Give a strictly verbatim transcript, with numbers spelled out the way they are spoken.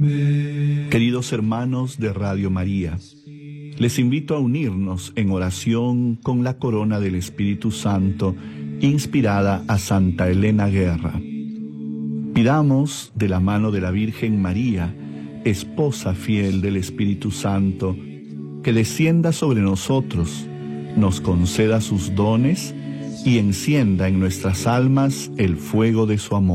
Queridos hermanos de Radio María, les invito a unirnos en oración con la corona del Espíritu Santo inspirada a Santa Elena Guerra. Pidamos de la mano de la Virgen María, esposa fiel del Espíritu Santo, que descienda sobre nosotros, nos conceda sus dones y encienda en nuestras almas el fuego de su amor.